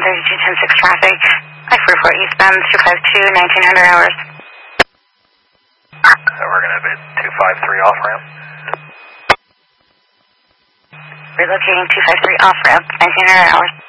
132.10.6 traffic. I-44 eastbound 252, 1900 hours. So we're going to be 253 off ramp. Relocating 253 off ramp, 1900 hours.